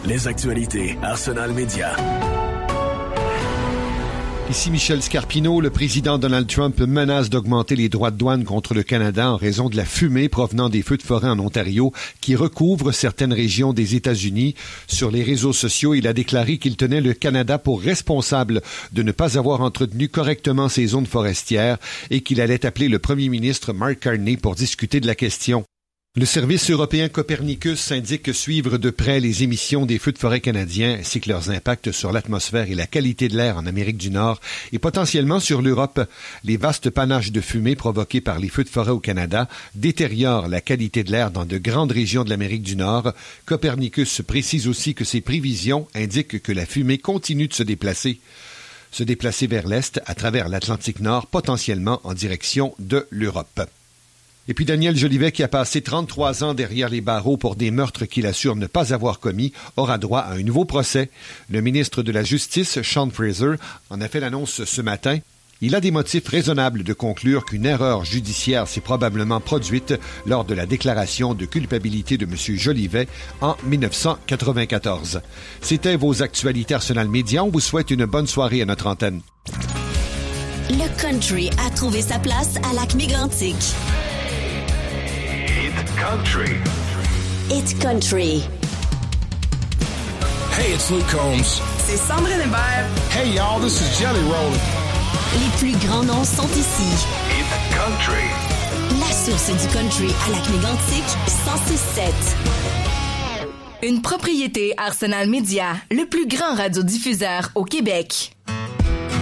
Les actualités Arsenal Média. Ici Michel Scarpino. Le président Donald Trump menace d'augmenter les droits de douane contre le Canada en raison de la fumée provenant des feux de forêt en Ontario qui recouvrent certaines régions des États-Unis. Sur les réseaux sociaux, il a déclaré qu'il tenait le Canada pour responsable de ne pas avoir entretenu correctement ces zones forestières et qu'il allait appeler le premier ministre Mark Carney pour discuter de la question. Le service européen Copernicus indique suivre de près les émissions des feux de forêt canadiens ainsi que leurs impacts sur l'atmosphère et la qualité de l'air en Amérique du Nord et potentiellement sur l'Europe. Les vastes panaches de fumée provoqués par les feux de forêt au Canada détériorent la qualité de l'air dans de grandes régions de l'Amérique du Nord. Copernicus précise aussi que ses prévisions indiquent que la fumée continue de se déplacer vers l'Est à travers l'Atlantique Nord, potentiellement en direction de l'Europe. Et puis Daniel Jolivet, qui a passé 33 ans derrière les barreaux pour des meurtres qu'il assure ne pas avoir commis, aura droit à un nouveau procès. Le ministre de la Justice, Sean Fraser, en a fait l'annonce ce matin. Il a des motifs raisonnables de conclure qu'une erreur judiciaire s'est probablement produite lors de la déclaration de culpabilité de M. Jolivet en 1994. C'était vos actualités Arsenal Média. On vous souhaite une bonne soirée à notre antenne. Le country a trouvé sa place à Lac-Mégantic. Country. It's country. Hey, it's Luke Combs. C'est Sandrine Hébert. Hey, y'all, this is Jelly Roll. Les plus grands noms sont ici. It's country. La source du country à Lac-Mégantic, 106.7. Une propriété Arsenal Média, le plus grand radiodiffuseur au Québec.